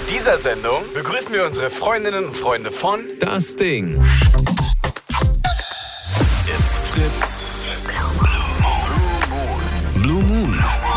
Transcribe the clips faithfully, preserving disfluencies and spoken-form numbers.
dieser Sendung begrüßen wir unsere Freundinnen und Freunde von Das Ding. It's Fritz Blue Moon.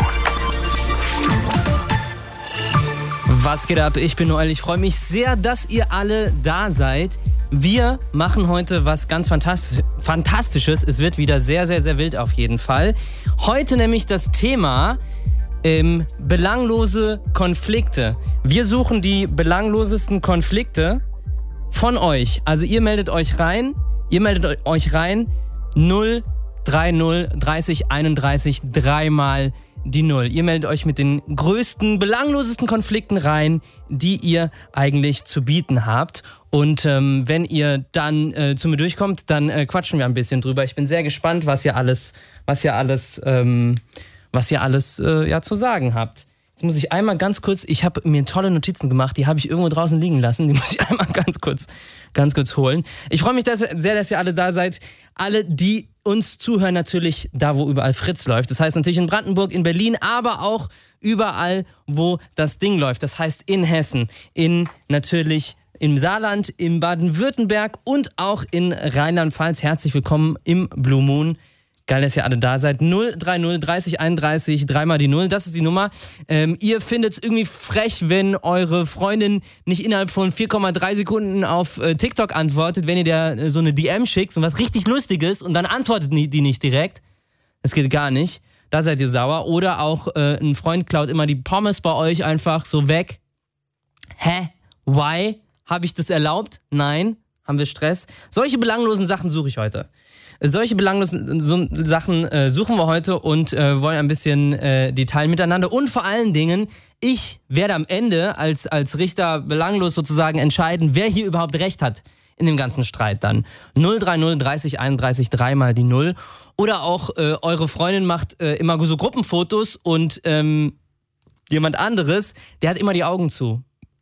Was geht ab? Ich bin Noel. Ich freue mich sehr, dass ihr alle da seid. Wir machen heute was ganz Fantastisch- Fantastisches. Es wird wieder sehr, sehr, sehr wild auf jeden Fall. Heute nämlich das Thema ähm, belanglose Konflikte. Wir suchen die belanglosesten Konflikte von euch. Also ihr meldet euch rein. Ihr meldet euch rein. null drei null dreißig einunddreißig dreimal die Null. Ihr meldet euch mit den größten, belanglosesten Konflikten rein, die ihr eigentlich zu bieten habt. Und ähm, wenn ihr dann äh, zu mir durchkommt, dann äh, quatschen wir ein bisschen drüber. Ich bin sehr gespannt, was ihr alles, was ihr alles, ähm, was ihr alles äh, ja, zu sagen habt. Jetzt muss ich einmal ganz kurz, ich habe mir tolle Notizen gemacht, die habe ich irgendwo draußen liegen lassen, die muss ich einmal ganz kurz, ganz kurz holen. Ich freue mich dass, sehr, dass ihr alle da seid. Alle, die uns zuhören, natürlich da, wo überall Fritz läuft. Das heißt natürlich in Brandenburg, in Berlin, aber auch überall, wo das Ding läuft. Das heißt in Hessen, in natürlich im Saarland, in Baden-Württemberg und auch in Rheinland-Pfalz. Herzlich willkommen im Blue Moon. Geil, dass ihr alle da seid. null drei null dreißig einunddreißig dreimal die Null, das ist die Nummer. Ähm, ihr findet es irgendwie frech, wenn eure Freundin nicht innerhalb von vier Komma drei Sekunden auf äh, TikTok antwortet, wenn ihr der äh, so eine D M schickt, so was richtig Lustiges und dann antwortet die nicht direkt. Das geht gar nicht. Da seid ihr sauer. Oder auch äh, ein Freund klaut immer die Pommes bei euch einfach so weg. Hä? Why? Habe ich das erlaubt? Nein. Haben wir Stress? Solche belanglosen Sachen suche ich heute. Solche belanglosen so Sachen äh, suchen wir heute und äh, wollen ein bisschen äh, die teilen miteinander. Und vor allen Dingen, ich werde am Ende als, als Richter belanglos sozusagen entscheiden, wer hier überhaupt recht hat in dem ganzen Streit dann. null drei null dreißig einunddreißig dreimal die Null. Oder auch äh, eure Freundin macht äh, immer so Gruppenfotos und ähm, jemand anderes, der hat immer die Augen zu.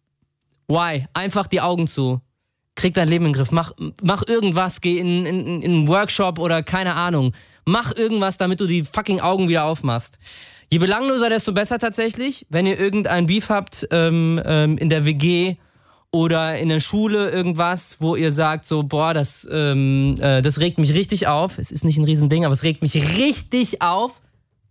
Why? Einfach die Augen zu. Krieg dein Leben in den Griff, mach, mach irgendwas, geh in, in, in einen Workshop oder keine Ahnung. Mach irgendwas, damit du die fucking Augen wieder aufmachst. Je belangloser, desto besser tatsächlich. Wenn ihr irgendein Beef habt ähm, ähm, in der W G oder in der Schule irgendwas, wo ihr sagt so, boah, das, ähm, äh, das regt mich richtig auf. Es ist nicht ein Riesending, aber es regt mich richtig auf.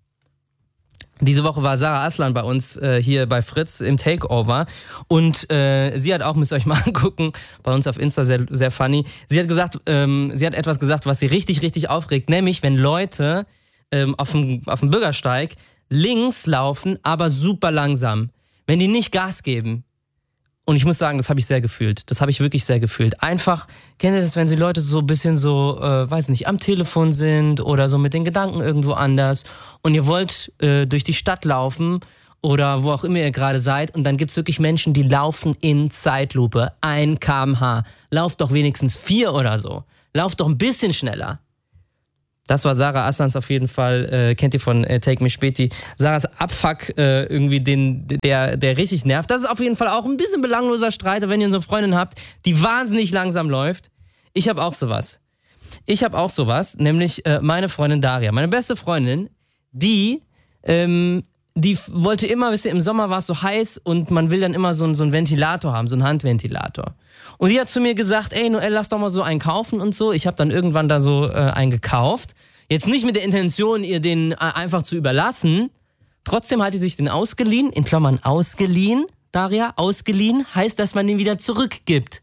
Diese Woche war Sarah Aslan bei uns äh, hier bei Fritz im Takeover und äh, sie hat auch, müsst ihr euch mal angucken, bei uns auf Insta sehr, sehr funny. Sie hat gesagt, ähm, sie hat etwas gesagt, was sie richtig, richtig aufregt, nämlich wenn Leute ähm, auf dem, auf dem Bürgersteig links laufen, aber super langsam. Wenn die nicht Gas geben. Und ich muss sagen, das habe ich sehr gefühlt. Das habe ich wirklich sehr gefühlt. Einfach, kennt ihr das, wenn die Leute so ein bisschen so, äh, weiß nicht, am Telefon sind oder so mit den Gedanken irgendwo anders und ihr wollt äh, durch die Stadt laufen oder wo auch immer ihr gerade seid und dann gibt es wirklich Menschen, die laufen in Zeitlupe, ein Kilometer pro Stunde. Lauft doch wenigstens vier oder so. Lauft doch ein bisschen schneller. Das war Sarah Aslans auf jeden Fall, äh, kennt ihr von äh, Take Me Späti. Sarahs Abfuck, äh, irgendwie, den, der, der richtig nervt. Das ist auf jeden Fall auch ein bisschen belangloser Streit, wenn ihr so eine Freundin habt, die wahnsinnig langsam läuft. Ich habe auch sowas. Ich habe auch sowas, nämlich äh, meine Freundin Daria. Meine beste Freundin, die, ähm, die wollte immer, wisst ihr, im Sommer war es so heiß und man will dann immer so, so einen Ventilator haben, so einen Handventilator. Und die hat zu mir gesagt, ey Noel, lass doch mal so einen kaufen und so. Ich habe dann irgendwann da so äh, einen gekauft. Jetzt nicht mit der Intention, ihr den äh, einfach zu überlassen. Trotzdem hat die sich den ausgeliehen, in Klammern ausgeliehen, Daria, ausgeliehen, heißt, dass man den wieder zurückgibt.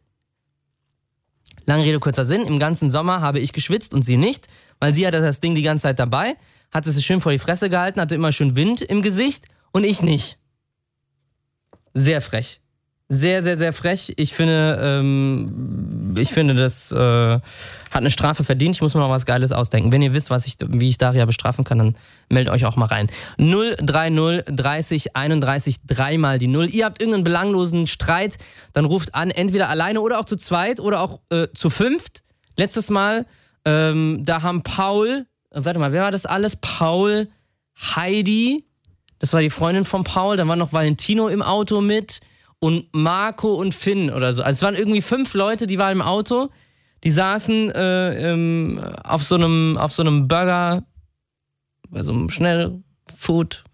Lange Rede, kurzer Sinn, im ganzen Sommer habe ich geschwitzt und sie nicht, weil sie hatte das Ding die ganze Zeit dabei, hat es sich schön vor die Fresse gehalten, hatte immer schön Wind im Gesicht und ich nicht. Sehr frech. Sehr, sehr, sehr frech. Ich finde, ähm, ich finde, das äh, hat eine Strafe verdient. Ich muss mir mal was Geiles ausdenken. Wenn ihr wisst, was ich, wie ich Daria bestrafen kann, dann meldet euch auch mal rein. null drei null dreißig einunddreißig dreimal die Null. Ihr habt irgendeinen belanglosen Streit, dann ruft an, entweder alleine oder auch zu zweit oder auch äh, zu fünft. Letztes Mal, ähm, da haben Paul, äh, warte mal, wer war das alles? Paul, Heidi, das war die Freundin von Paul, dann war noch Valentino im Auto mit. Und Marco und Finn oder so. Also es waren irgendwie fünf Leute, die waren im Auto, die saßen äh, ähm, auf so einem auf so einem Burger, bei so einem Schnellfood,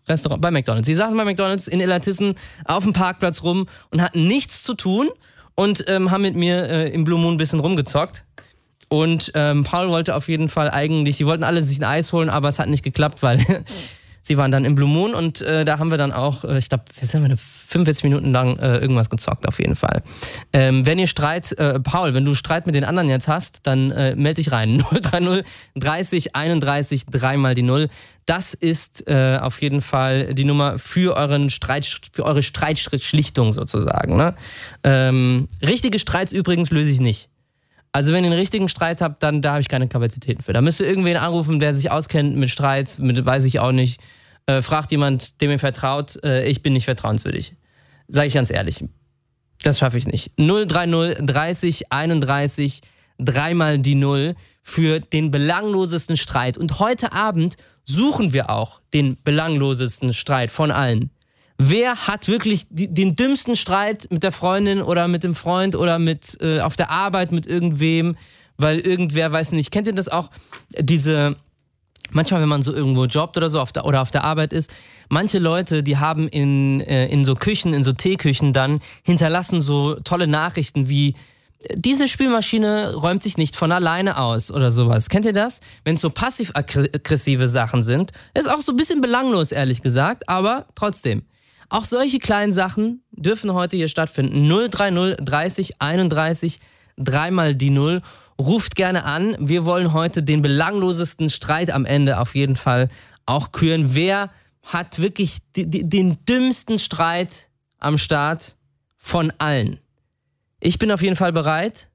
Restaurant, bei McDonald's. Sie saßen bei McDonald's in Illertissen auf dem Parkplatz rum und hatten nichts zu tun und ähm, haben mit mir äh, im Blue Moon ein bisschen rumgezockt. Und ähm, Paul wollte auf jeden Fall eigentlich, sie wollten alle sich ein Eis holen, aber es hat nicht geklappt, weil sie waren dann im Blue Moon und äh, da haben wir dann auch, äh, ich glaube, fünfundvierzig Minuten lang äh, irgendwas gezockt auf jeden Fall. Ähm, wenn ihr Streit, äh, Paul, wenn du Streit mit den anderen jetzt hast, dann äh, melde dich rein. null drei null dreißig einunddreißig dreimal die Null. Das ist äh, auf jeden Fall die Nummer für euren Streit, für eure Streitschlichtung sozusagen. Ne? Ähm, richtige Streits übrigens löse ich nicht. Also wenn ihr einen richtigen Streit habt, dann da habe ich keine Kapazitäten für. Da müsst ihr irgendwen anrufen, der sich auskennt mit Streits, mit weiß ich auch nicht. Äh, fragt jemand, dem ihr vertraut, äh, ich bin nicht vertrauenswürdig. Sage ich ganz ehrlich. Das schaffe ich nicht. null drei null dreißig einunddreißig dreimal die Null für den belanglosesten Streit. Und heute Abend suchen wir auch den belanglosesten Streit von allen. Wer hat wirklich die, den dümmsten Streit mit der Freundin oder mit dem Freund oder mit äh, auf der Arbeit mit irgendwem, weil irgendwer, weiß nicht, kennt ihr das auch, diese, manchmal wenn man so irgendwo jobbt oder so auf der, oder auf der Arbeit ist, manche Leute, die haben in, äh, in so Küchen, in so Teeküchen dann, hinterlassen so tolle Nachrichten wie, diese Spülmaschine räumt sich nicht von alleine aus oder sowas. Kennt ihr das? Wenn es so passiv-aggressive Sachen sind, ist auch so ein bisschen belanglos, ehrlich gesagt, aber trotzdem. Auch solche kleinen Sachen dürfen heute hier stattfinden. null drei null dreißig einunddreißig dreimal die Null. Ruft gerne an. Wir wollen heute den belanglosesten Streit am Ende auf jeden Fall auch küren. Wer hat wirklich die, die, den dümmsten Streit am Start von allen? Ich bin auf jeden Fall bereit.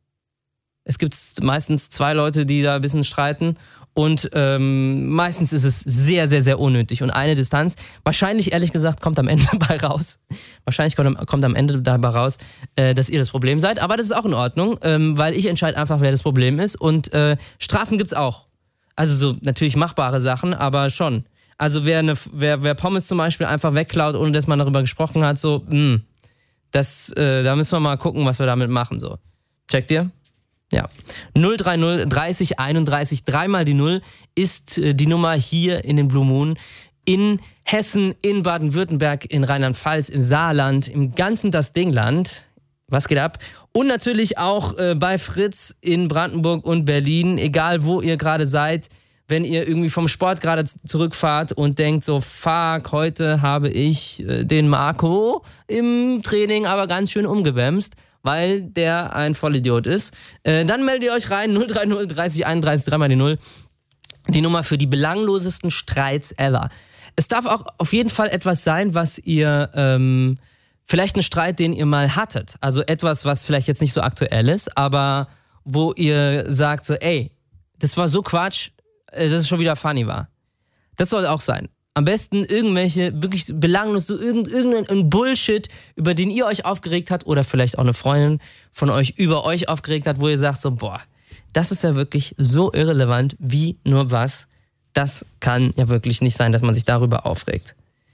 Es gibt meistens zwei Leute, die da ein bisschen streiten. Und ähm, meistens ist es sehr, sehr, sehr unnötig. Und eine Distanz, wahrscheinlich ehrlich gesagt, kommt am Ende dabei raus. Wahrscheinlich kommt, kommt am Ende dabei raus, äh, dass ihr das Problem seid. Aber das ist auch in Ordnung, ähm, weil ich entscheide einfach, wer das Problem ist. Und äh, Strafen gibt's auch. Also so natürlich machbare Sachen, aber schon. Also wer, eine, wer, wer Pommes zum Beispiel einfach wegklaut, ohne dass man darüber gesprochen hat, so, mh, das, äh, da müssen wir mal gucken, was wir damit machen. So. Checkt ihr? Ja, null drei null dreißig einunddreißig dreimal die Null ist äh, die Nummer hier in den Blue Moon. In Hessen, in Baden-Württemberg, in Rheinland-Pfalz, im Saarland, im ganzen das Dingland. Was geht ab? Und natürlich auch äh, bei Fritz in Brandenburg und Berlin, egal wo ihr gerade seid, wenn ihr irgendwie vom Sport gerade zurückfahrt und denkt so, fuck, heute habe ich äh, den Marco im Training aber ganz schön umgewämst, weil der ein Vollidiot ist. Äh, dann meldet ihr euch rein, null drei null dreißig einunddreißig dreimal die Null. Die Nummer für die belanglosesten Streits ever. Es darf auch auf jeden Fall etwas sein, was ihr, ähm, vielleicht ein Streit, den ihr mal hattet. Also etwas, was vielleicht jetzt nicht so aktuell ist, aber wo ihr sagt so, ey, das war so Quatsch, dass es schon wieder funny war. Das soll auch sein. Am besten irgendwelche wirklich belanglos, so irgendein Bullshit, über den ihr euch aufgeregt habt oder vielleicht auch eine Freundin von euch über euch aufgeregt hat, wo ihr sagt so, boah, das ist ja wirklich so irrelevant wie nur was. Das kann ja wirklich nicht sein, dass man sich darüber aufregt.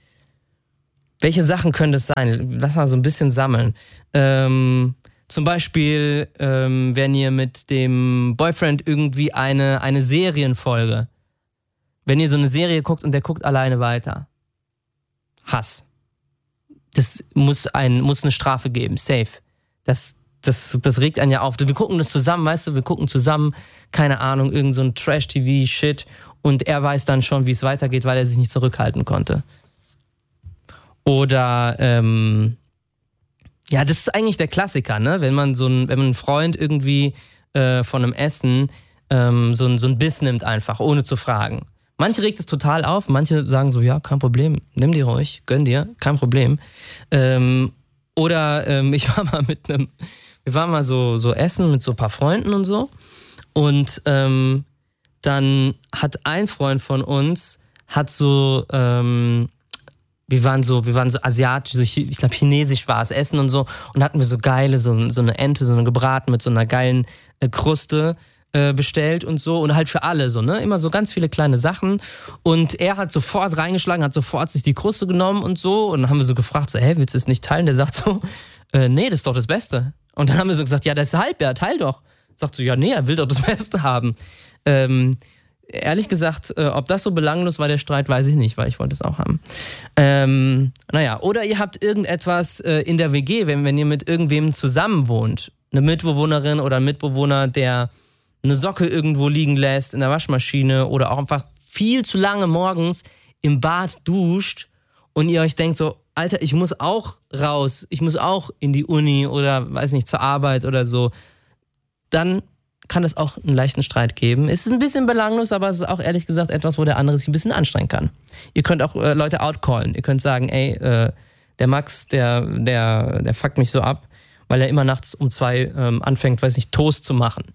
Welche Sachen können das sein? Lass mal so ein bisschen sammeln. Ähm, zum Beispiel, ähm, wenn ihr mit dem Boyfriend irgendwie eine, eine Serienfolge, wenn ihr so eine Serie guckt und der guckt alleine weiter. Hass. Das muss, ein, muss eine Strafe geben, safe. Das, das, das regt einen ja auf. Wir gucken das zusammen, weißt du, wir gucken zusammen, keine Ahnung, irgend so ein Trash-T V-Shit und er weiß dann schon, wie es weitergeht, weil er sich nicht zurückhalten konnte. Oder, ähm, ja, das ist eigentlich der Klassiker, ne? Wenn man so ein, wenn man einen Freund irgendwie äh, von einem Essen ähm, so, ein, so ein Biss nimmt einfach, ohne zu fragen. Manche regt es total auf, manche sagen so, ja, kein Problem, nimm dir ruhig, gönn dir, kein Problem. Ähm, oder ähm, ich war mal mit einem, wir waren mal so, so essen mit so ein paar Freunden und so und ähm, dann hat ein Freund von uns, hat so, ähm, wir waren so, wir waren so asiatisch, so, ich glaube chinesisch war es, Essen und so und hatten wir so geile, so, so eine Ente, so eine gebraten mit so einer geilen äh, Kruste bestellt und so und halt für alle so, ne? Immer so ganz viele kleine Sachen und er hat sofort reingeschlagen, hat sofort sich die Kruste genommen und so und dann haben wir so gefragt, so, hä, willst du es nicht teilen? Der sagt so, äh, nee, das ist doch das Beste. Und dann haben wir so gesagt, ja, deshalb, ja, teil doch. Sagt so, ja, nee, er will doch das Beste haben. Ähm, ehrlich gesagt, äh, ob das so belanglos war, der Streit, weiß ich nicht, weil ich wollte es auch haben. Ähm, naja, oder ihr habt irgendetwas äh, in der W G, wenn, wenn ihr mit irgendwem zusammen wohnt, eine Mitbewohnerin oder ein Mitbewohner, der eine Socke irgendwo liegen lässt in der Waschmaschine oder auch einfach viel zu lange morgens im Bad duscht und ihr euch denkt so, Alter, ich muss auch raus, ich muss auch in die Uni oder, weiß nicht, zur Arbeit oder so, dann kann es auch einen leichten Streit geben. Es ist ein bisschen belanglos, aber es ist auch ehrlich gesagt etwas, wo der andere sich ein bisschen anstrengen kann. Ihr könnt auch äh, Leute outcallen. Ihr könnt sagen, ey, äh, der Max, der, der, der fuckt mich so ab, weil er immer nachts um zwei ähm, anfängt, weiß nicht, Toast zu machen.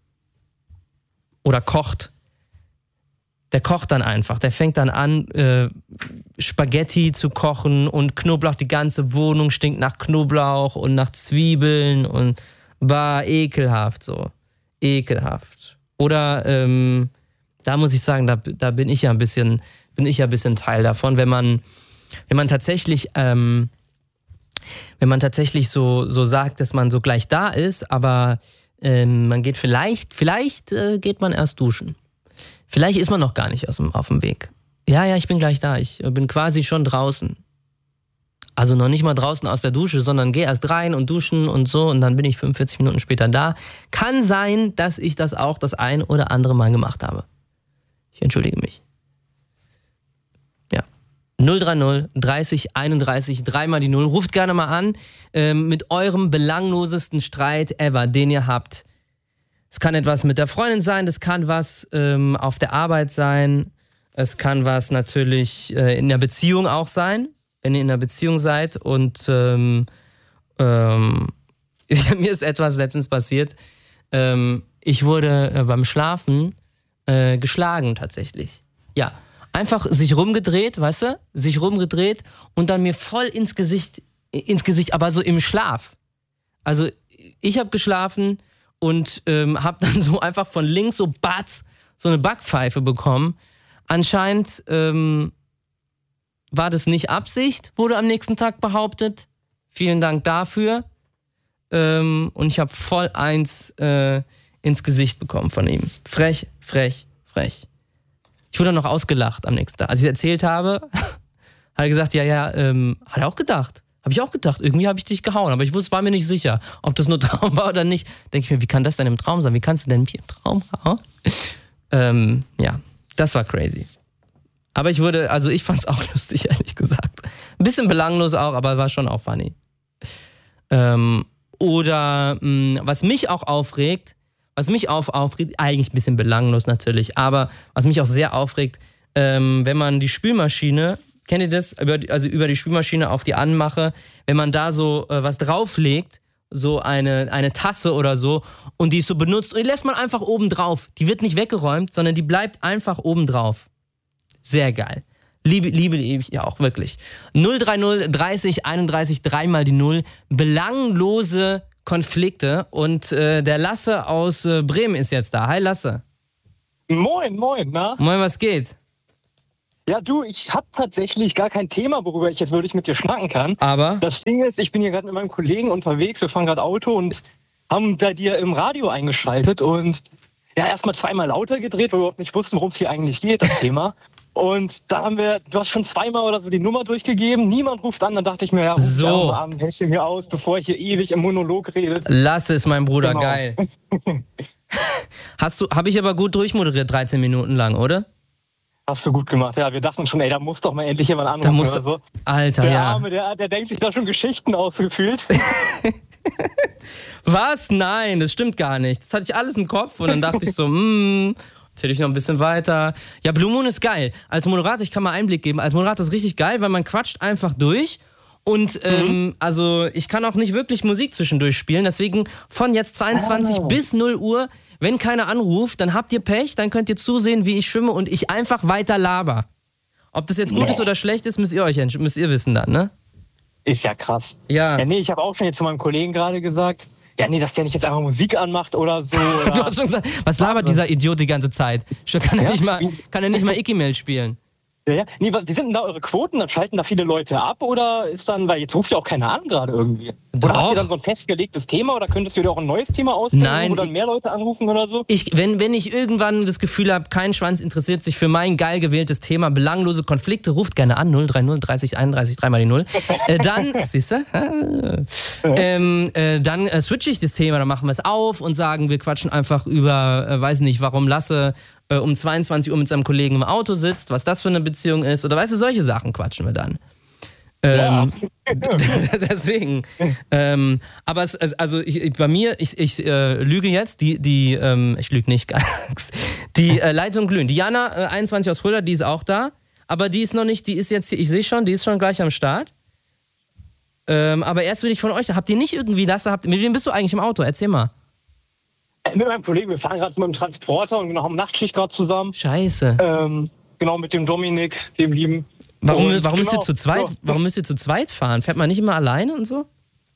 Oder kocht. Der kocht dann einfach. Der fängt dann an, äh, Spaghetti zu kochen und Knoblauch. Die ganze Wohnung stinkt nach Knoblauch und nach Zwiebeln und war ekelhaft so. Ekelhaft. Oder ähm, da muss ich sagen, da, da bin ich ja ein bisschen, bin ich ja ein bisschen Teil davon, wenn man, wenn man tatsächlich, ähm, wenn man tatsächlich so, so sagt, dass man so gleich da ist, aber ähm, man geht vielleicht, vielleicht äh, geht man erst duschen. Vielleicht ist man noch gar nicht aus dem, auf dem Weg. Ja, ja, ich bin gleich da. Ich bin quasi schon draußen. Also noch nicht mal draußen aus der Dusche, sondern gehe erst rein und duschen und so und dann bin ich fünfundvierzig Minuten später da. Kann sein, dass ich das auch das ein oder andere Mal gemacht habe. Ich entschuldige mich. Ja. null drei null, dreißig, einunddreißig, dreimal die Null. Ruft gerne mal an ähm, mit eurem belanglosesten Streit ever, den ihr habt. Es kann etwas mit der Freundin sein, das kann was ähm, auf der Arbeit sein, es kann was natürlich äh, in der Beziehung auch sein. Wenn ihr in einer Beziehung seid und ähm, ähm, mir ist etwas letztens passiert. Ähm, ich wurde äh, beim Schlafen äh, geschlagen tatsächlich. Ja, einfach sich rumgedreht, weißt du? Sich rumgedreht und dann mir voll ins Gesicht, ins Gesicht, aber so im Schlaf. Also ich habe geschlafen und ähm, habe dann so einfach von links so batz, so eine Backpfeife bekommen. Anscheinend ähm, war das nicht Absicht, wurde am nächsten Tag behauptet. Vielen Dank dafür. Ähm, und ich habe voll eins äh, ins Gesicht bekommen von ihm. Frech, frech, frech. Ich wurde dann noch ausgelacht am nächsten Tag. Als ich erzählt habe, hat er gesagt, ja, ja, ähm, hat er auch gedacht. Habe ich auch gedacht, irgendwie habe ich dich gehauen. Aber ich wusste, war mir nicht sicher, ob das nur Traum war oder nicht. Denke ich mir, wie kann das denn im Traum sein? Wie kannst du denn mich im Traum hauen? ähm, ja, das war crazy. Aber ich wurde, also ich fand's auch lustig, ehrlich gesagt. Ein bisschen belanglos auch, aber war schon auch funny. Ähm, oder mh, was mich auch aufregt, was mich auf, aufregt, eigentlich ein bisschen belanglos natürlich, aber was mich auch sehr aufregt, ähm, wenn man die Spülmaschine, kennt ihr das? Über die, also über die Spülmaschine auf die Anmache, wenn man da so äh, was drauflegt, so eine, eine Tasse oder so, und die ist so benutzt, und die lässt man einfach oben drauf. Die wird nicht weggeräumt, sondern die bleibt einfach oben drauf. Sehr geil. Liebe, liebe ich ja auch, wirklich. null drei null, dreißig, einunddreißig, dreimal die Null. Belanglose Konflikte. Und äh, der Lasse aus äh, Bremen ist jetzt da. Hi Lasse. Moin, moin, na? Moin, was geht? Ja, du, ich habe tatsächlich gar kein Thema, worüber ich jetzt wirklich mit dir schnacken kann. Aber? Das Ding ist, ich bin hier gerade mit meinem Kollegen unterwegs, wir fahren gerade Auto und haben bei dir im Radio eingeschaltet und ja, erstmal zweimal lauter gedreht, weil wir überhaupt nicht wussten, worum es hier eigentlich geht, das Thema. Und da haben wir, du hast schon zweimal oder so die Nummer durchgegeben, niemand ruft an, dann dachte ich mir, ja, ruf so. an, Händchen mir aus, bevor ich hier ewig im Monolog redet. Lass es, mein Bruder, Genau. Geil. Hast du, habe ich aber gut durchmoderiert, dreizehn Minuten lang, oder? Hast du gut gemacht, ja, wir dachten schon, ey, da muss doch mal endlich jemand anrufen Da muss, oder so. Alter, Der ja. Arme, der, der denkt sich da schon Geschichten ausgefühlt. Was? Nein, das stimmt gar nicht. Das hatte ich alles im Kopf und dann dachte ich so, hm, erzähl ich noch ein bisschen weiter. Ja, Blue Moon ist geil. Als Moderator, ich kann mal Einblick geben, als Moderator ist richtig geil, weil man quatscht einfach durch und ähm, mhm. also ich kann auch nicht wirklich Musik zwischendurch spielen, deswegen von jetzt zweiundzwanzig oh. bis null Uhr, wenn keiner anruft, dann habt ihr Pech, dann könnt ihr zusehen, wie ich schwimme und ich einfach weiter laber. Ob das jetzt gut nee. ist oder schlecht ist, müsst ihr euch müsst ihr wissen dann, ne? Ist ja krass. Ja. Ja, nee, ich habe auch schon jetzt zu meinem Kollegen gerade gesagt, ja, nee, dass der nicht jetzt einfach Musik anmacht oder so. Oder du hast schon gesagt, was labert dieser Idiot die ganze Zeit? Kann er, ja? nicht, mal, kann er nicht mal Icky-Mail spielen? Ja, ja. Nee, wie sind denn da eure Quoten? Dann schalten da viele Leute ab oder ist dann, weil jetzt ruft ja auch keiner an gerade irgendwie. Oder Doch. habt ihr dann so ein festgelegtes Thema oder könntest du dir auch ein neues Thema ausdenken, Nein, wo dann ich- mehr Leute anrufen oder so? Ich, wenn, wenn ich irgendwann das Gefühl habe, kein Schwanz interessiert sich für mein geil gewähltes Thema, belanglose Konflikte, ruft gerne an, null drei null dreißig einunddreißig, dreimal die null. Äh, dann, siehst du? ähm, äh, dann äh, switche ich das Thema, dann machen wir es auf und sagen, wir quatschen einfach über, äh, weiß nicht, warum Lasse äh, um zweiundzwanzig Uhr mit seinem Kollegen im Auto sitzt, was das für eine Beziehung ist, oder weißt du, solche Sachen quatschen wir dann. Ähm, deswegen. Ähm, aber es, es, also ich, ich, bei mir, ich, ich äh, lüge jetzt, die, die ähm, ich lüge nicht, die äh, Leitung glühen. Die Jana, äh, einundzwanzig aus Fulda, die ist auch da, aber die ist noch nicht, die ist jetzt hier, ich sehe schon, die ist schon gleich am Start. Ähm, aber erst will ich von euch, habt ihr nicht irgendwie, Lasse, habt, mit wem bist du eigentlich im Auto? Erzähl mal. Mit meinem Kollegen, wir fahren gerade mit dem Transporter und wir haben Nachtschicht gerade zusammen. Scheiße. Ähm, genau, mit dem Dominik, dem Lieben. Warum, Und warum, müsst ihr genau, zu zweit, ja. warum müsst ihr zu zweit fahren? Fährt man nicht immer alleine und so?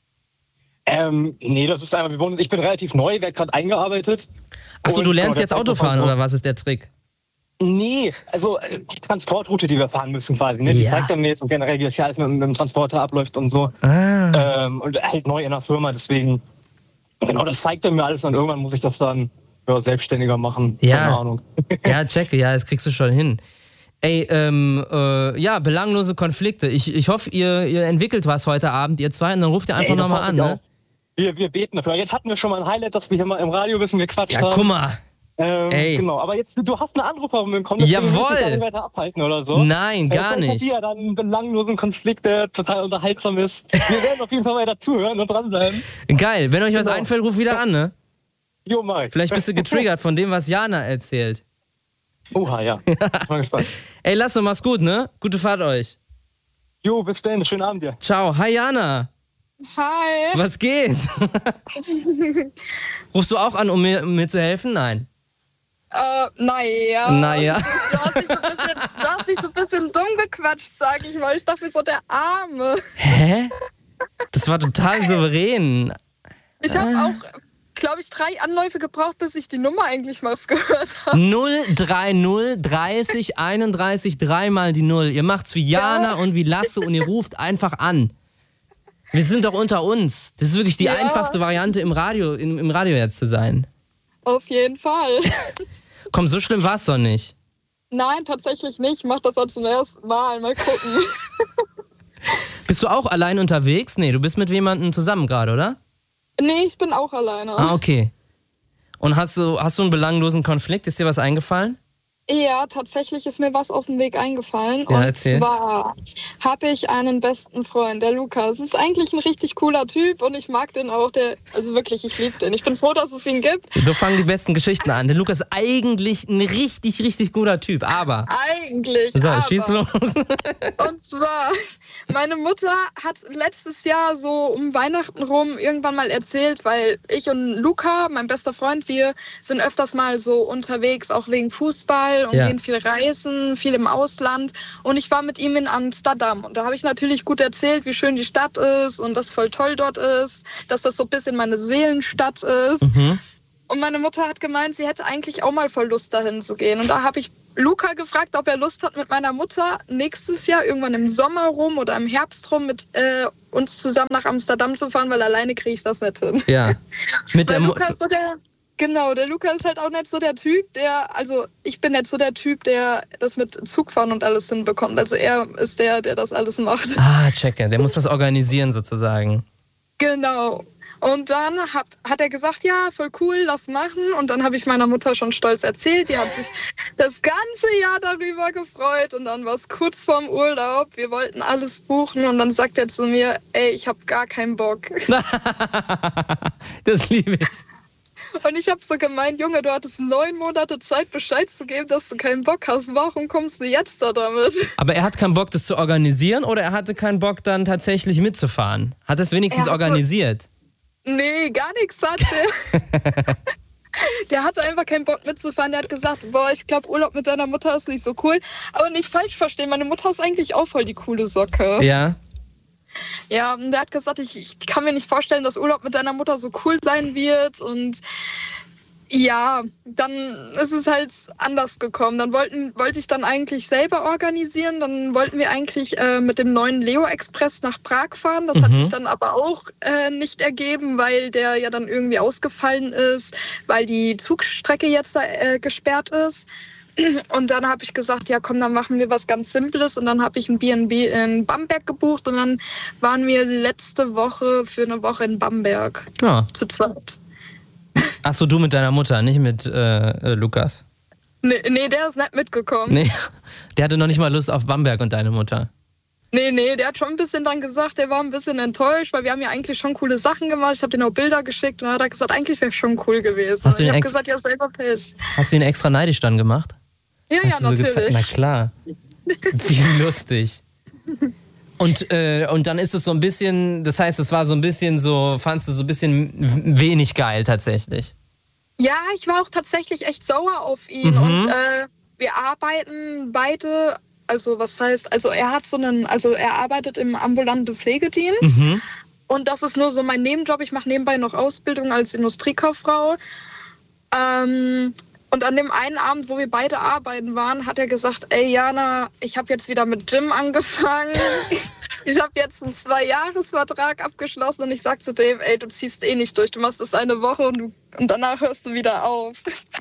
Ähm, nee, das ist einfach, wir wohnen, ich bin relativ neu, werde gerade eingearbeitet. Achso, Und du genau, lernst der jetzt zeigt uns Autofahren halt so- oder was ist der Trick? Nee, also äh, die Transportroute, die wir fahren müssen quasi. Ne? Die Ja. zeigt er mir jetzt und generell, wie das hier alles mit, mit dem Transporter abläuft und so. Ah. Ähm, und halt neu in der Firma, deswegen, genau, das zeigt er mir alles und irgendwann muss ich das dann ja, selbstständiger machen. Ja. Keine Ahnung. Ja, checke, ja, das kriegst du schon hin. Ey, ähm, äh, ja, belanglose Konflikte. Ich, ich hoffe, ihr, ihr entwickelt was heute Abend, ihr zwei, und dann ruft ihr einfach Ey, das nochmal hoffe an, ich ne? auch. Wir, wir beten dafür. Jetzt hatten wir schon mal ein Highlight, dass wir hier mal im Radio ein bisschen gequatscht Ja, haben. guck mal. Ähm, Ey. Genau, aber jetzt, du hast einen Anruf bekommen, deswegen will ich dich Jawohl. gar nicht weiter abhalten oder so. Nein, gar äh, vielleicht nicht. Hat die ja dann einen belanglosen Konflikt, der total unterhaltsam ist. Wir werden auf jeden Fall weiter zuhören und dranbleiben. Geil, wenn euch was Genau. einfällt, ruft wieder an, ne? Jo, mach ich. Vielleicht bist du getriggert von dem, was Jana erzählt. Oha, ja. Ich bin mal gespannt. Ey, Lasse, mach's gut, ne? Gute Fahrt euch. Jo, bis dann. Schönen Abend dir. Ciao. Hi, Jana. Hi. Was geht? Rufst du auch an, um mir, um mir zu helfen? Nein. Äh, naja. Naja. Du hast dich so ein bisschen, du hast dich so ein bisschen dumm gequatscht, sag ich mal. Ich dachte, so der Arme. Hä? Das war total souverän. Ich habe auch, glaube ich, drei Anläufe gebraucht, bis ich die Nummer eigentlich mal gehört habe. null drei null dreißig einunddreißig dreimal die Null. Ihr macht's wie Jana Ja. und wie Lasse und ihr ruft einfach an. Wir sind doch unter uns. Das ist wirklich die Ja. einfachste Variante im Radio, im, im Radio jetzt zu sein. Auf jeden Fall. Komm, so schlimm war's doch nicht. Nein, tatsächlich nicht. Ich mach das auch zum ersten Mal. Mal gucken. Bist du auch allein unterwegs? Nee, du bist mit jemandem zusammen gerade, oder? Nee, ich bin auch alleine. Ah, okay. Und hast du, hast du einen belanglosen Konflikt? Ist dir was eingefallen? Ja, tatsächlich ist mir was auf dem Weg eingefallen. Ja, und erzähl. zwar habe ich einen besten Freund, der Lukas. Ist eigentlich ein richtig cooler Typ und ich mag den auch. Der, also wirklich, ich liebe den. Ich bin froh, dass es ihn gibt. So fangen die besten Geschichten an. Der Lukas ist eigentlich ein richtig, richtig guter Typ, aber... Eigentlich. So, aber, schieß los. Und zwar, meine Mutter hat letztes Jahr so um Weihnachten rum irgendwann mal erzählt, weil ich und Luca, mein bester Freund, wir sind öfters mal so unterwegs, auch wegen Fußball und Ja. gehen viel reisen, viel im Ausland. Und ich war mit ihm in Amsterdam. Und da habe ich natürlich gut erzählt, wie schön die Stadt ist und dass voll toll dort ist, dass das so ein bisschen meine Seelenstadt ist. Mhm. Und meine Mutter hat gemeint, sie hätte eigentlich auch mal voll Lust, dahin zu gehen. Und da habe ich Luca gefragt, ob er Lust hat, mit meiner Mutter nächstes Jahr, irgendwann im Sommer rum oder im Herbst rum, mit äh, uns zusammen nach Amsterdam zu fahren, weil alleine kriege ich das nicht hin. Ja. Mit der Weil Mu Luca ist so der, genau, der Luca ist halt auch nicht so der Typ, der, also ich bin nicht so der Typ, der das mit Zugfahren und alles hinbekommt. Also er ist der, der das alles macht. Ah, checke. Der muss das organisieren sozusagen. Genau. Und dann hat, hat er gesagt, ja, voll cool, lass machen. Und dann habe ich meiner Mutter schon stolz erzählt. Die hat sich das ganze Jahr darüber gefreut. Und dann war es kurz vorm Urlaub. Wir wollten alles buchen. Und dann sagt er zu mir, ey, ich habe gar keinen Bock. Das liebe ich. Und ich habe so gemeint, Junge, du hattest neun Monate Zeit, Bescheid zu geben, dass du keinen Bock hast. Warum kommst du jetzt da damit? Aber er hat keinen Bock, das zu organisieren, oder er hatte keinen Bock, dann tatsächlich mitzufahren? Hat er es wenigstens Er hat wohl- organisiert? Nee, gar nichts hat der. Der hatte einfach keinen Bock mitzufahren. Der hat gesagt, boah, ich glaube, Urlaub mit deiner Mutter ist nicht so cool. Aber nicht falsch verstehen, meine Mutter ist eigentlich auch voll die coole Socke. Ja. Ja, und der hat gesagt, ich, ich kann mir nicht vorstellen, dass Urlaub mit deiner Mutter so cool sein wird. Und Ja, dann ist es halt anders gekommen. Dann wollten, wollte ich dann eigentlich selber organisieren. Dann wollten wir eigentlich äh, mit dem neuen Leo Express nach Prag fahren. Das mhm. hat sich dann aber auch äh, nicht ergeben, weil der ja dann irgendwie ausgefallen ist, weil die Zugstrecke jetzt äh, gesperrt ist. Und dann habe ich gesagt, ja komm, dann machen wir was ganz Simples. Und dann habe ich ein B und B in Bamberg gebucht. Und dann waren wir letzte Woche für eine Woche in Bamberg. Ja. Zu zweit. Achso, du mit deiner Mutter, nicht mit äh, äh, Lukas? Nee, nee, der ist nicht mitgekommen. Nee, der hatte noch nicht mal Lust auf Bamberg und deine Mutter. Nee, nee, der hat schon ein bisschen dann gesagt, der war ein bisschen enttäuscht, weil wir haben ja eigentlich schon coole Sachen gemacht. Ich habe denen auch Bilder geschickt und dann hat er gesagt, eigentlich wäre es schon cool gewesen. Hast du ich habe ex- gesagt, ja, selber Pech. Hast du ihn extra neidisch dann gemacht? Ja, Hast ja, du so natürlich. gezeigt? Na klar. Wie lustig. Und, äh, und dann ist es so ein bisschen, das heißt, es war so ein bisschen so, fandst du so ein bisschen wenig geil tatsächlich? Ja, ich war auch tatsächlich echt sauer auf ihn. Mhm. Und äh, wir arbeiten beide, also was heißt, also er hat so einen, also er arbeitet im ambulanten Pflegedienst. Mhm. Und das ist nur so mein Nebenjob. Ich mache nebenbei noch Ausbildung als Industriekauffrau. Ähm, und an dem einen Abend, wo wir beide arbeiten waren, hat er gesagt, ey Jana, ich habe jetzt wieder mit Gym angefangen. Ich habe jetzt einen Zwei-Jahres-Vertrag abgeschlossen und ich sag zu dem, ey, du ziehst eh nicht durch, du machst das eine Woche und, du, und danach hörst du wieder auf.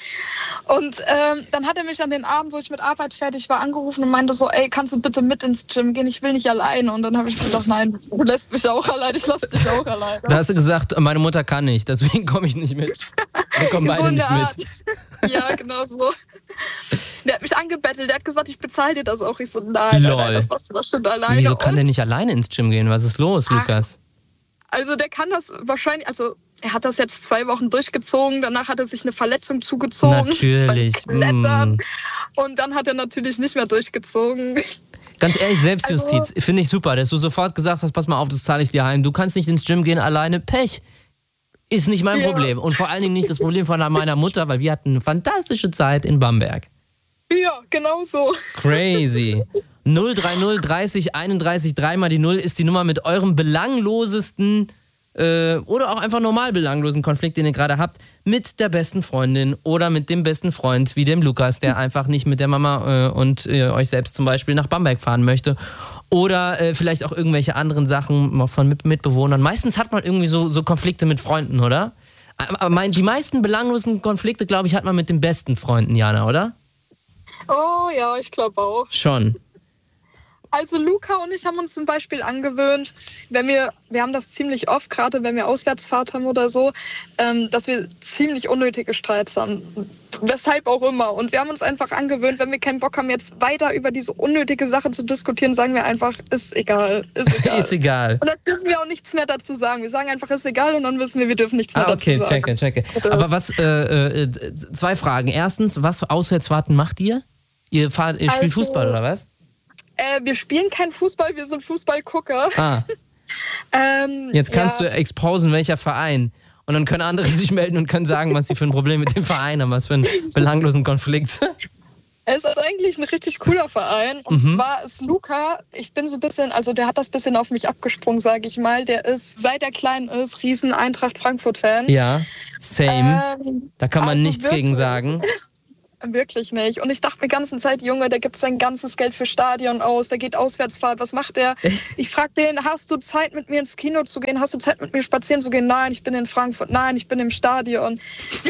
Und ähm, dann hat er mich an den Abend, wo ich mit Arbeit fertig war, angerufen und meinte so, ey, kannst du bitte mit ins Gym gehen, ich will nicht alleine. Und dann habe ich gesagt, nein, du lässt mich auch allein, ich lasse dich auch allein. Da hast du gesagt, meine Mutter kann nicht, deswegen komme ich nicht mit. Wir kommen beide so nicht Art. mit. Ja, genau so. Der hat mich angebettelt, der hat gesagt, ich bezahle dir das auch. Ich so, nein, nein, nein, das machst du doch schon alleine. Wieso kann und der nicht alleine ins Gym gehen? Was ist los, Ach, Lukas? Also der kann das wahrscheinlich, also er hat das jetzt zwei Wochen durchgezogen, danach hat er sich eine Verletzung zugezogen. Natürlich. Klettern. Mm. Und dann hat er natürlich nicht mehr durchgezogen. Ganz ehrlich, Selbstjustiz, Also, finde ich super, dass du sofort gesagt hast, pass mal auf, das zahle ich dir heim. Du kannst nicht ins Gym gehen alleine, Pech. Ist nicht mein Ja. Problem. Und vor allen Dingen nicht das Problem von meiner Mutter, weil wir hatten eine fantastische Zeit in Bamberg. Ja, genau so. Crazy. null drei null dreißig einunddreißig, dreimal die Null ist die Nummer mit eurem belanglosesten äh, oder auch einfach normal belanglosen Konflikt, den ihr gerade habt, mit der besten Freundin oder mit dem besten Freund, wie dem Lukas, der einfach nicht mit der Mama äh, und äh, euch selbst zum Beispiel nach Bamberg fahren möchte. Oder äh, vielleicht auch irgendwelche anderen Sachen von Mit- Mitbewohnern. Meistens hat man irgendwie so, so Konflikte mit Freunden, oder? Aber mein, die meisten belanglosen Konflikte, glaube ich, hat man mit den besten Freunden, Jana, oder? Oh ja, ich glaube auch. Schon. Also Luca und ich haben uns zum Beispiel angewöhnt, wenn wir, wir haben das ziemlich oft, gerade wenn wir Auswärtsfahrt haben oder so, ähm, dass wir ziemlich unnötige Streits haben. Weshalb auch immer. Und wir haben uns einfach angewöhnt, wenn wir keinen Bock haben, jetzt weiter über diese unnötige Sache zu diskutieren, sagen wir einfach, ist egal, ist egal. Ist egal. Und dann dürfen wir auch nichts mehr dazu sagen. Wir sagen einfach, ist egal und dann wissen wir, wir dürfen nichts mehr Ah, okay, dazu sagen. checke, checke. Aber was, äh, äh, zwei Fragen. Erstens, was für Auswärtsfahrten macht ihr? Ihr, fahrt, ihr spielt Also, Fußball oder was? Äh, wir spielen keinen Fußball, wir sind Fußballgucker. Ah, ähm, jetzt kannst ja. du exposen, welcher Verein. Und dann können andere sich melden und können sagen, was sie für ein Problem mit dem Verein haben, was für einen belanglosen Konflikt. Es ist eigentlich ein richtig cooler Verein. Und Mhm. zwar ist Luca, ich bin so ein bisschen, also der hat das bisschen auf mich abgesprungen, sage ich mal. Der ist, seit er klein ist, riesen Eintracht Frankfurt-Fan. Ja, same. Ähm, Da kann man also nichts gegen wirklich. sagen. Wirklich nicht. Und ich dachte mir die ganze Zeit, Junge, der gibt sein ganzes Geld für Stadion aus, der geht Auswärtsfahrt, was macht der? Echt? Ich frag den, hast du Zeit mit mir ins Kino zu gehen? Hast du Zeit mit mir spazieren zu gehen? Nein, ich bin in Frankfurt. Nein, ich bin im Stadion.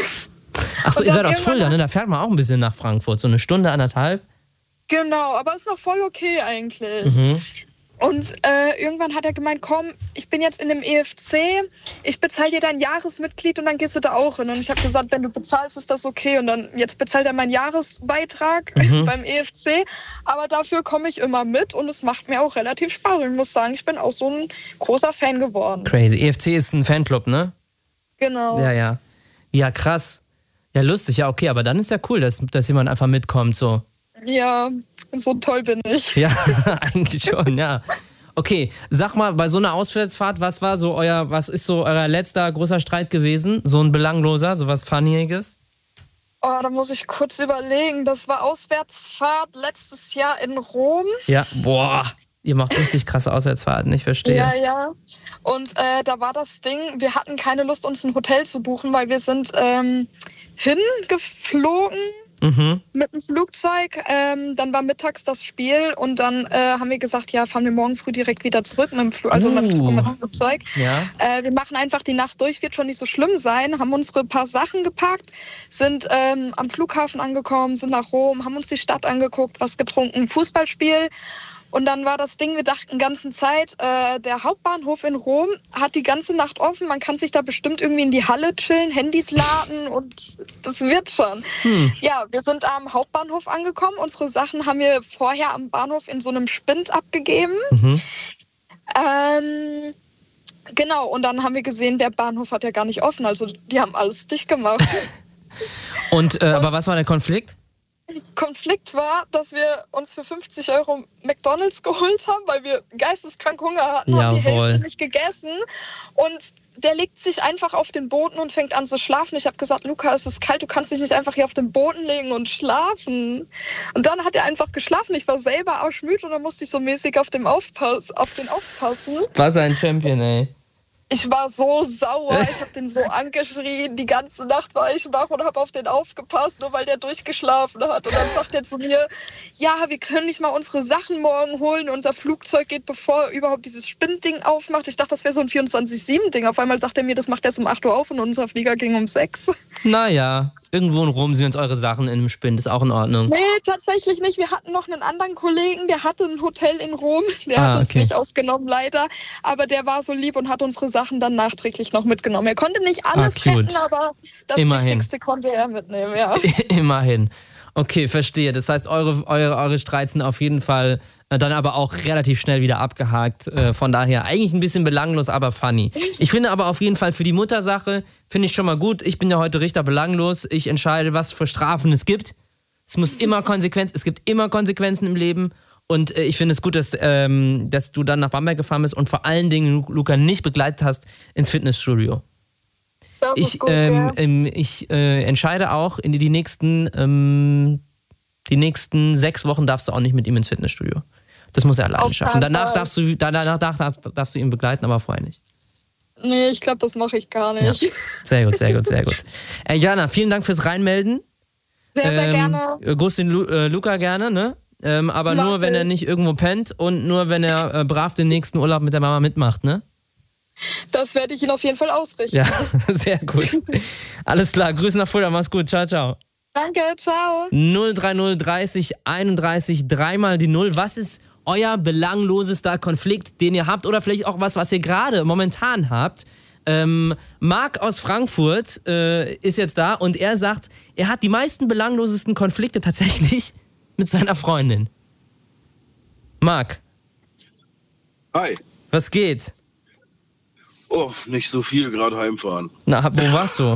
Achso, Und ihr dann seid aus irgendwann- Fulda, ne? Da fährt man auch ein bisschen nach Frankfurt. So eine Stunde, anderthalb. Genau, aber ist noch voll okay eigentlich. Mhm. Und äh, irgendwann hat er gemeint, komm, ich bin jetzt in dem E F C, ich bezahle dir dein Jahresmitglied und dann gehst du da auch hin. Und ich habe gesagt, wenn du bezahlst, ist das okay. Und dann jetzt bezahlt er meinen Jahresbeitrag Mhm. beim E F C. Aber dafür komme ich immer mit und es macht mir auch relativ Spaß. Und ich muss sagen, ich bin auch so ein großer Fan geworden. Crazy. E F C ist ein Fanclub, ne? Genau. Ja, ja. Ja, krass. Ja, lustig. Ja, okay, aber dann ist ja cool, dass, dass jemand einfach mitkommt, so. Ja, so toll bin ich. Ja, eigentlich schon, ja. Okay, sag mal, bei so einer Auswärtsfahrt, was war so euer, was ist so euer letzter großer Streit gewesen? So ein belangloser, so was Funniges? Oh, da muss ich kurz überlegen. Das war Auswärtsfahrt letztes Jahr in Rom. Ja, boah. Ihr macht richtig krasse Auswärtsfahrten, ich verstehe. Ja, ja. Und äh, da war das Ding, wir hatten keine Lust, uns ein Hotel zu buchen, weil wir sind ähm, hingeflogen mhm. mit dem Flugzeug. Ähm, dann war mittags das Spiel und dann äh, haben wir gesagt, ja, fahren wir morgen früh direkt wieder zurück mit dem, Fl- also uh. mit dem Zug und mit dem Flugzeug. Ja. Äh, wir machen einfach die Nacht durch, wird schon nicht so schlimm sein. Haben unsere paar Sachen gepackt, sind ähm, am Flughafen angekommen, sind nach Rom, haben uns die Stadt angeguckt, was getrunken, Fußballspiel. Und dann war das Ding, wir dachten ganze Zeit, äh, der Hauptbahnhof in Rom hat die ganze Nacht offen. Man kann sich da bestimmt irgendwie in die Halle chillen, Handys laden und das wird schon. Hm. Ja, wir sind am Hauptbahnhof angekommen. Unsere Sachen haben wir vorher am Bahnhof in so einem Spind abgegeben. Mhm. Ähm, genau, und dann haben wir gesehen, der Bahnhof hat ja gar nicht offen. Also die haben alles dicht gemacht. und, äh, und aber was war der Konflikt? Konflikt war, dass wir uns für fünfzig Euro McDonald's geholt haben, weil wir geisteskrank Hunger hatten, Jawohl. haben die Hälfte nicht gegessen und der legt sich einfach auf den Boden und fängt an zu schlafen. Ich habe gesagt, Luca, es ist kalt, du kannst dich nicht einfach hier auf den Boden legen und schlafen. Und dann hat er einfach geschlafen. Ich war selber arschmüde und dann musste ich so mäßig auf, dem Aufpass, auf den aufpassen. Was ein Champion, ey. Ich war so sauer, ich habe den so angeschrien, die ganze Nacht war ich wach und habe auf den aufgepasst, nur weil der durchgeschlafen hat. Und dann sagt er zu mir, ja, wir können nicht mal unsere Sachen morgen holen, unser Flugzeug geht, bevor er überhaupt dieses Spinnding aufmacht. Ich dachte, das wäre so ein vierundzwanzig sieben Ding. Auf einmal sagt er mir, das macht erst um acht Uhr auf und unser Flieger ging um sechs. Naja, irgendwo in Rom sind jetzt eure Sachen in einem Spind, ist auch in Ordnung. Nee, tatsächlich nicht. Wir hatten noch einen anderen Kollegen, der hatte ein Hotel in Rom, der ah, hat uns okay. nicht aufgenommen, leider. Aber der war so lieb und hat unsere Sachen Sachen dann nachträglich noch mitgenommen. Er konnte nicht alles ah, retten, aber das Immerhin. Wichtigste konnte er mitnehmen, ja. Immerhin. Okay, verstehe. Das heißt, eure, eure, eure Streits sind auf jeden Fall äh, dann aber auch relativ schnell wieder abgehakt. Äh, von daher eigentlich ein bisschen belanglos, aber funny. Ich finde aber auf jeden Fall für die Muttersache, finde ich schon mal gut. Ich bin ja heute Richter belanglos. Ich entscheide, was für Strafen es gibt. Es muss immer Konsequenz, es gibt immer Konsequenzen im Leben. Und äh, ich finde es gut, dass, ähm, dass du dann nach Bamberg gefahren bist und vor allen Dingen Luca nicht begleitet hast ins Fitnessstudio. Das ich ist gut, ähm, ja. ähm, ich äh, entscheide auch, in die, die, nächsten, ähm, die nächsten sechs Wochen darfst du auch nicht mit ihm ins Fitnessstudio. Das muss er alleine Auf schaffen. keinen Danach Fall. darfst, du, danach darf, darfst du ihn begleiten, aber vorher nicht. Nee, ich glaube, das mache ich gar nicht. Ja. Sehr gut, sehr gut, sehr gut. Äh, Jana, vielen Dank fürs Reinmelden. Sehr, sehr ähm, gerne. Grüß den Lu äh, Luca gerne, ne? Ähm, aber Mach nur, wenn er ich. nicht irgendwo pennt und nur, wenn er äh, brav den nächsten Urlaub mit der Mama mitmacht, ne? Das werde ich Ihnen auf jeden Fall ausrichten. Ja, sehr gut. Alles klar, Grüße nach Fulda, mach's gut, ciao, ciao. Danke, ciao. null drei null dreißig einunddreißig, dreimal die Null. Was ist euer belanglosester Konflikt, den ihr habt oder vielleicht auch was, was ihr gerade momentan habt? Ähm, Marc aus Frankfurt äh, ist jetzt da und er sagt, er hat die meisten belanglosesten Konflikte tatsächlich mit seiner Freundin. Marc. Hi. Was geht? Oh, nicht so viel, gerade heimfahren. Na, wo warst du?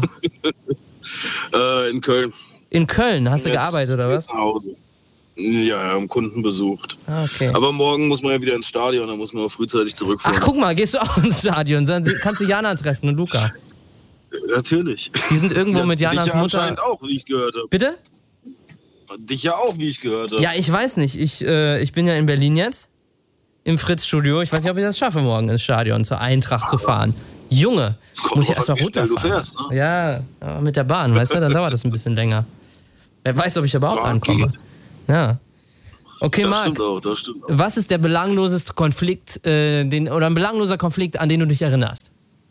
äh, in Köln. In Köln? Hast du Jetzt, gearbeitet oder was? Zu Hause. Ja, ja, am Kunden besucht. Ah, okay. Aber morgen muss man ja wieder ins Stadion, da muss man auch frühzeitig zurückfahren. Ach, guck mal, gehst du auch ins Stadion? Dann kannst du Jana treffen und Luca. Natürlich. Die sind irgendwo ja, mit Janas dich ja Mutter. anscheinend auch, wie ich gehört habe. Bitte? Dich ja auch, wie ich gehört habe. Ja, ich weiß nicht. Ich, äh, ich bin ja in Berlin jetzt. Im Fritz-Studio. Ich weiß nicht, ob ich das schaffe, morgen ins Stadion zur Eintracht zu fahren. Junge, muss ich erstmal runterfahren. Du fährst, ne? Ja, aber mit der Bahn, weißt du, dann dauert das ein bisschen länger. Wer weiß, ob ich überhaupt Ja, ankomme. geht. Ja. Okay, Das Marc, stimmt auch, das stimmt auch. was ist der belangloseste Konflikt, äh, den, oder ein belangloser Konflikt, an den du dich erinnerst?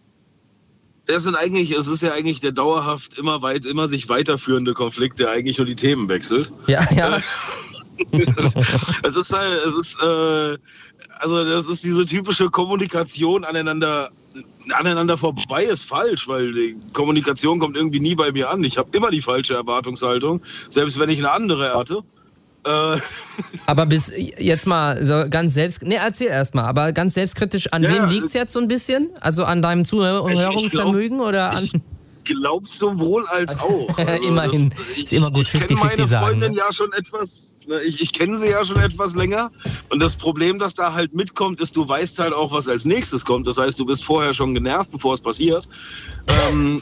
Das sind eigentlich, es ist ja eigentlich der dauerhaft immer weit, immer sich weiterführende Konflikt, der eigentlich nur die Themen wechselt. Ja, ja. es, es ist halt, es ist, äh, also das ist diese typische Kommunikation aneinander, aneinander vorbei ist falsch, weil die Kommunikation kommt irgendwie nie bei mir an. Ich habe immer die falsche Erwartungshaltung, selbst wenn ich eine andere hatte. Äh, Aber bis jetzt mal so ganz selbst... Ne, erzähl erst mal, aber ganz selbstkritisch, an Ja, wem ja, liegt es jetzt so ein bisschen? Also an deinem Zuhörungsvermögen oder an... glaub sowohl als auch. Also Immerhin. das, Ist immer gut, ich kenne fünfzig fünfzig meine sagen, Freundin ne? ja schon etwas, ich, ich kenne sie ja schon etwas länger und das Problem, das da halt mitkommt, ist, du weißt halt auch, was als nächstes kommt. Das heißt, du bist vorher schon genervt, bevor es passiert. ähm,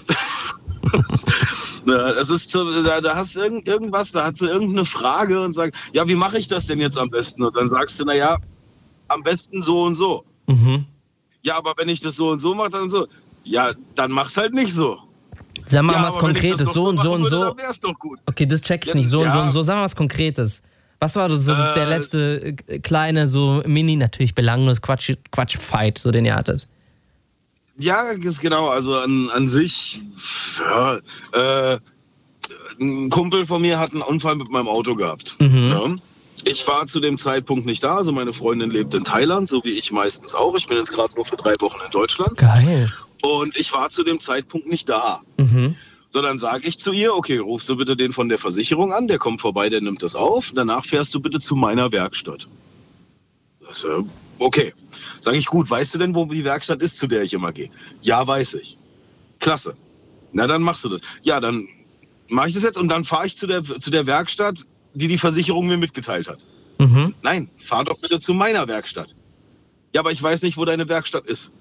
das ist so, da, da hast du irgend, irgendwas, da hat sie irgendeine Frage und sagt, ja, wie mache ich das denn jetzt am besten? Und dann sagst du, naja, am besten so und so. Mhm. Ja, aber wenn ich das so und so mache, dann so. Ja, dann mach's halt nicht so. Sag mal ja, was Konkretes, so und so und so. Dann wär's doch gut. Okay, das check ich nicht. So ja. und so und so. Sag mal was Konkretes. Was war das, so äh, der letzte äh, kleine, so mini, natürlich belanglos Quatsch, Quatsch-Fight, so den ihr hattet? Ja, ist genau. Also an, an sich, ja, äh, ein Kumpel von mir hat einen Unfall mit meinem Auto gehabt. Mhm. Ja. Ich war zu dem Zeitpunkt nicht da. Also meine Freundin lebt in Thailand, so wie ich meistens auch. Ich bin jetzt gerade nur für drei Wochen in Deutschland. Geil. Und ich war zu dem Zeitpunkt nicht da. Mhm. So, dann sage ich zu ihr, okay, rufst du bitte den von der Versicherung an, der kommt vorbei, der nimmt das auf. Danach fährst du bitte zu meiner Werkstatt. Das, äh, okay. Sage ich, gut, weißt du denn, wo die Werkstatt ist, zu der ich immer gehe? Ja, weiß ich. Klasse. Na, dann machst du das. Ja, dann mache ich das jetzt und dann fahre ich zu der, zu der Werkstatt, die die Versicherung mir mitgeteilt hat. Mhm. Nein, fahr doch bitte zu meiner Werkstatt. Ja, aber ich weiß nicht, wo deine Werkstatt ist.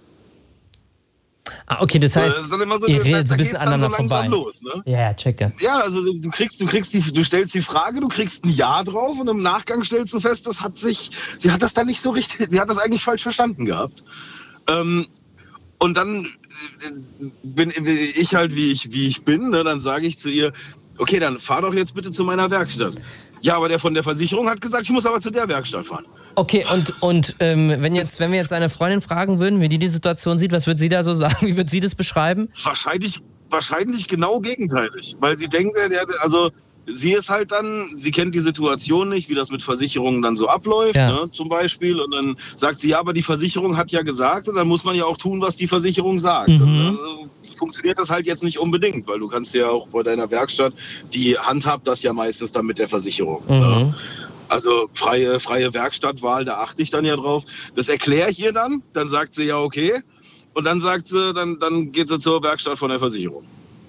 Ah, okay, das heißt, das ist dann immer so, ihr redet so da ein bisschen geht's dann aneinander so vorbei. Los, ne? Ja, ja, checke. Ja, also du kriegst, du kriegst die, du stellst die Frage, du kriegst ein Ja drauf und im Nachgang stellst du fest, das hat sich, sie hat das dann nicht so richtig, sie hat das eigentlich falsch verstanden gehabt. Ähm, und dann bin ich halt, wie ich, wie ich bin, ne, dann sage ich zu ihr, okay, dann fahr doch jetzt bitte zu meiner Werkstatt. Ja, aber der von der Versicherung hat gesagt, ich muss aber zu der Werkstatt fahren. Okay, und, und ähm, wenn, jetzt, wenn wir jetzt eine Freundin fragen würden, wie die die Situation sieht, was würde sie da so sagen? Wie würde sie das beschreiben? Wahrscheinlich, wahrscheinlich genau gegenteilig. Weil sie denkt, also sie ist halt dann, sie kennt die Situation nicht, wie das mit Versicherungen dann so abläuft, ja. ne, zum Beispiel. Und dann sagt sie, ja, aber die Versicherung hat ja gesagt, und dann muss man ja auch tun, was die Versicherung sagt. Mhm. Und, also, funktioniert das halt jetzt nicht unbedingt, weil du kannst ja auch bei deiner Werkstatt, die handhabt das ja meistens dann mit der Versicherung. Mhm. Ne? Also freie, freie Werkstattwahl, da achte ich dann ja drauf. Das erkläre ich ihr dann, dann sagt sie ja okay. Und dann sagt sie, dann, dann geht sie zur Werkstatt von der Versicherung.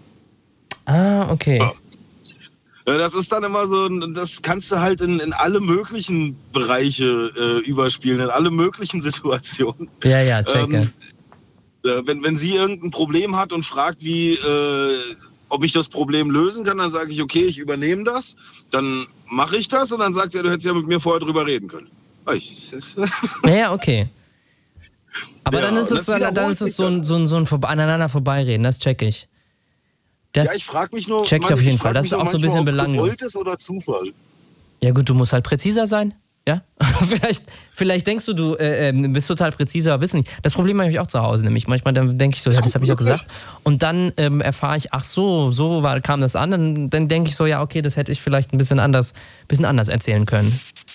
Ah, okay. Ja. Das ist dann immer so, das kannst du halt in, in alle möglichen Bereiche äh, überspielen, in alle möglichen Situationen. Ja, ja, checke. Ähm, äh, wenn, wenn sie irgendein Problem hat und fragt, wie, äh, ob ich das Problem lösen kann, dann sage ich, okay, ich übernehme das, dann mache ich das und dann sagt sie, du hättest ja mit mir vorher drüber reden können. Naja, okay. Aber ja, dann ist es, dann, dann ist es so ein, so ein, so ein Vor- aneinander vorbeireden, das check ich. Das ja, ich frage mich nur, check ich auf jeden Fall. Das ist auch so ein bisschen belanglos. Gewollt ist oder Zufall? Ja gut, du musst halt präziser sein. Ja? vielleicht, vielleicht denkst du, du äh, bist total präziser, aber bist nicht. Das Problem habe ich auch zu Hause nämlich. Manchmal dann denke ich so, ja, das habe ich auch gesagt. Und dann ähm, erfahre ich, ach so, so war, kam das an. Dann, dann denke ich so, ja, okay, das hätte ich vielleicht ein bisschen anders, bisschen anders erzählen können.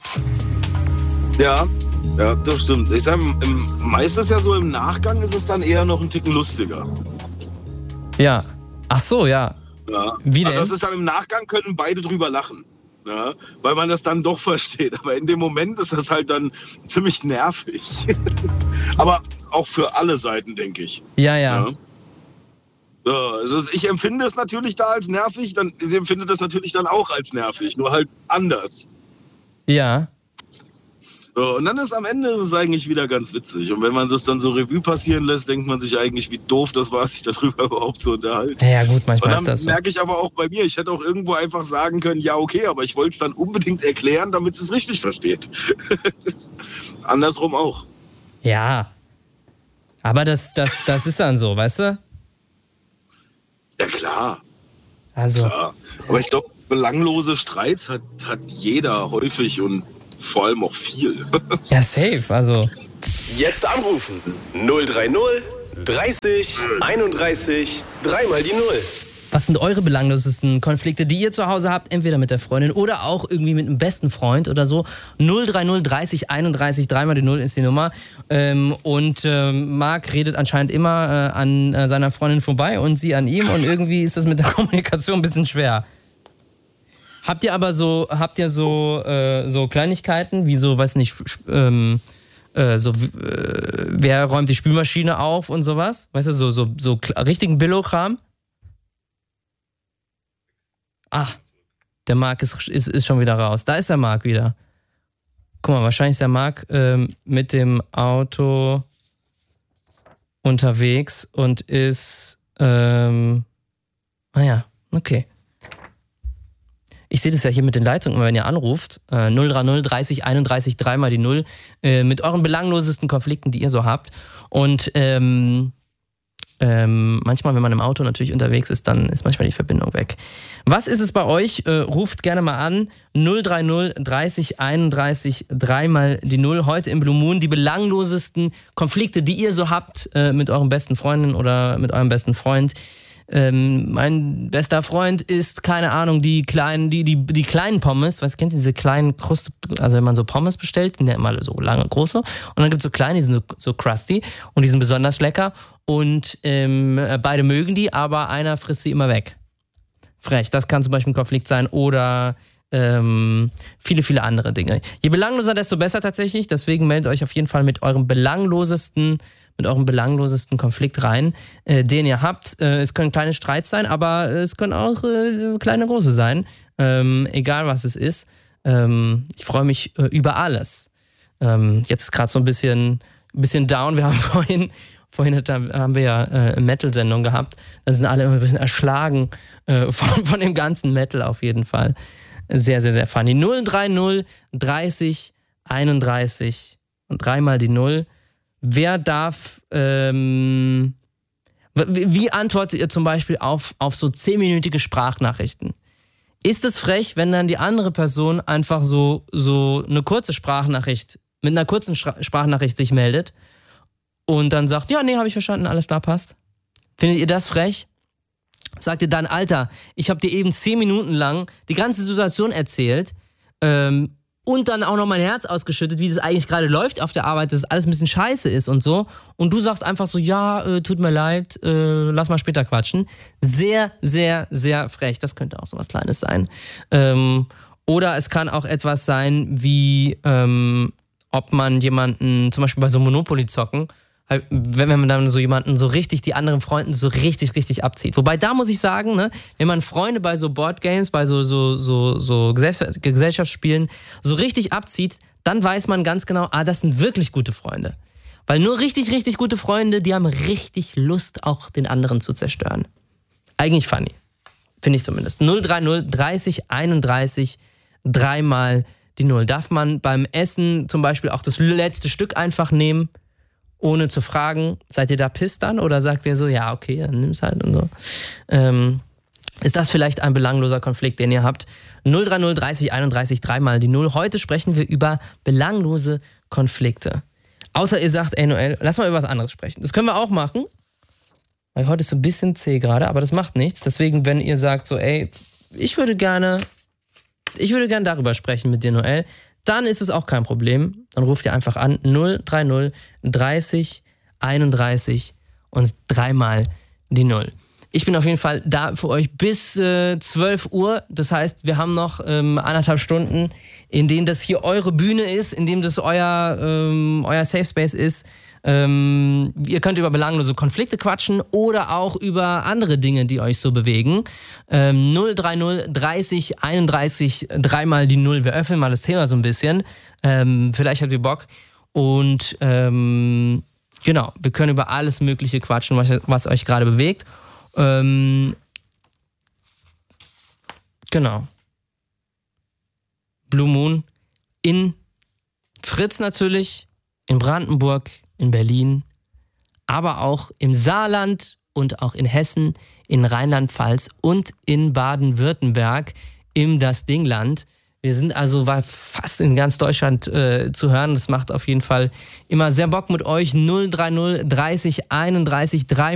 Ja, ja, das stimmt. Ich sage, meistens ja so im Nachgang ist es dann eher noch ein Ticken lustiger. Ja. Ach so, ja. Ja. Wie denn? Also das ist dann im Nachgang, können beide drüber lachen. Ja, weil man das dann doch versteht. Aber in dem Moment ist das halt dann ziemlich nervig. Aber auch für alle Seiten, denke ich. Ja, ja. Ja. Ja, also ich empfinde es natürlich da als nervig, dann, sie empfindet es natürlich dann auch als nervig, nur halt anders. Ja. So, und dann ist am Ende ist es eigentlich wieder ganz witzig. Und wenn man das dann so Revue passieren lässt, denkt man sich eigentlich, wie doof das war, sich darüber überhaupt zu unterhalten. Ja, gut, manchmal und dann ist das so. merke ich aber auch bei mir, ich hätte auch irgendwo einfach sagen können, ja okay, aber ich wollte es dann unbedingt erklären, damit es es richtig versteht. Andersrum auch. Ja. Aber das, das, das ist dann so, weißt du? Ja klar. Also. Klar. Aber ich glaube, belanglose Streits hat, hat jeder häufig und vor allem auch viel. Ja, safe, also. Jetzt anrufen. null drei null dreißig einunddreißig dreimal die Null. Was sind eure belanglosesten Konflikte, die ihr zu Hause habt? Entweder mit der Freundin oder auch irgendwie mit einem besten Freund oder so. null drei null dreißig einunddreißig dreimal die Null ist die Nummer. Ähm, und ähm, Marc redet anscheinend immer äh, an äh, seiner Freundin vorbei und sie an ihm. Und irgendwie ist das mit der Kommunikation ein bisschen schwer. Habt ihr aber so, habt ihr so, äh, so Kleinigkeiten, wie so, weiß nicht, ähm, äh, so, äh, wer räumt die Spülmaschine auf und sowas? Weißt du, so, so, so richtigen Billo-Kram? Ah, der Marc ist, ist, ist schon wieder raus. Da ist der Marc wieder. Guck mal, wahrscheinlich ist der Marc ähm, mit dem Auto unterwegs und ist, ähm, ah ja, okay. Ich sehe das ja hier mit den Leitungen, wenn ihr anruft, äh, null drei null dreißig einunddreißig dreimal die Null, äh, mit euren belanglosesten Konflikten, die ihr so habt. Und ähm, ähm, manchmal, wenn man im Auto natürlich unterwegs ist, dann ist manchmal die Verbindung weg. Was ist es bei euch? Äh, ruft gerne mal an. null drei null dreißig einunddreißig dreimal die Null. Heute im Blue Moon die belanglosesten Konflikte, die ihr so habt äh, mit euren besten Freundinnen oder mit eurem besten Freund. Ähm, mein bester Freund isst, keine Ahnung, die kleinen, die, die, die kleinen Pommes, was kennt ihr, diese kleinen Kruste, also wenn man so Pommes bestellt, die sind ja immer so lange, große, und dann gibt es so kleine, die sind so, so crusty und die sind besonders lecker und ähm, beide mögen die, aber einer frisst sie immer weg. Frech, das kann zum Beispiel ein Konflikt sein oder ähm, viele, viele andere Dinge. Je belangloser, desto besser tatsächlich, deswegen meldet euch auf jeden Fall mit eurem belanglosesten mit eurem belanglosesten Konflikt rein, äh, den ihr habt. Äh, es können kleine Streits sein, aber äh, es können auch äh, kleine, große sein. Ähm, egal, was es ist. Ähm, ich freue mich äh, über alles. Ähm, jetzt ist gerade so ein bisschen, bisschen down. Wir haben vorhin, vorhin hat, haben wir ja äh, eine Metal-Sendung gehabt. Da sind alle immer ein bisschen erschlagen äh, von, von dem ganzen Metal auf jeden Fall. Sehr, sehr, sehr funny. null drei null dreißig einunddreißig und dreimal die Null. Wer darf, ähm, wie antwortet ihr zum Beispiel auf, auf so zehnminütige Sprachnachrichten? Ist es frech, wenn dann die andere Person einfach so, so eine kurze Sprachnachricht, mit einer kurzen Sprachnachricht sich meldet und dann sagt, ja, nee, habe ich verstanden, alles klar, passt? Findet ihr das frech? Sagt ihr dann, Alter, ich habe dir eben zehn Minuten lang die ganze Situation erzählt, ähm, und dann auch noch mein Herz ausgeschüttet, wie das eigentlich gerade läuft auf der Arbeit, dass alles ein bisschen scheiße ist und so. Und du sagst einfach so, ja, äh, tut mir leid, äh, lass mal später quatschen. Sehr, sehr, sehr frech. Das könnte auch so was Kleines sein. Ähm, oder es kann auch etwas sein, wie ähm, ob man jemanden, zum Beispiel bei so Monopoly zocken, wenn man dann so jemanden so richtig, die anderen Freunden so richtig, richtig abzieht. Wobei da muss ich sagen, ne, wenn man Freunde bei so Boardgames, bei so, so, so, so Gesellschaftsspielen so richtig abzieht, dann weiß man ganz genau, ah, das sind wirklich gute Freunde. Weil nur richtig, richtig gute Freunde, die haben richtig Lust, auch den anderen zu zerstören. Eigentlich funny. Finde ich zumindest. null drei null dreißig einunddreißig dreimal die Null. Darf man beim Essen zum Beispiel auch das letzte Stück einfach nehmen, ohne zu fragen, seid ihr da pisst dann? Oder sagt ihr so, ja, okay, dann nimm's halt und so. Ähm, ist das vielleicht ein belangloser Konflikt, den ihr habt? null drei null dreißig einunddreißig dreimal die Null. Heute sprechen wir über belanglose Konflikte. Außer ihr sagt, ey Noel, lass mal über was anderes sprechen. Das können wir auch machen. Weil heute ist so ein bisschen zäh gerade, aber das macht nichts. Deswegen, wenn ihr sagt so, ey, ich würde gerne, ich würde gerne darüber sprechen mit dir, Noel, dann ist es auch kein Problem. Dann ruft ihr einfach an null drei null dreißig einunddreißig und dreimal die Null. Ich bin auf jeden Fall da für euch bis äh, zwölf Uhr. Das heißt, wir haben noch ähm, anderthalb Stunden, in denen das hier eure Bühne ist, in dem das euer, ähm, euer Safe Space ist. Ähm, ihr könnt über belanglose Konflikte quatschen oder auch über andere Dinge, die euch so bewegen. Ähm, null drei null dreißig einunddreißig dreimal die Null. Wir öffnen mal das Thema so ein bisschen. Ähm, vielleicht habt ihr Bock. Und ähm, genau, wir können über alles Mögliche quatschen, was, was euch gerade bewegt. Ähm, genau. Blue Moon in Fritz natürlich, in Brandenburg, in Berlin, aber auch im Saarland und auch in Hessen, in Rheinland-Pfalz und in Baden-Württemberg im Das Dingland. Wir sind also fast in ganz Deutschland äh, zu hören. Das macht auf jeden Fall immer sehr Bock mit euch. null drei null dreißig einunddreißig drei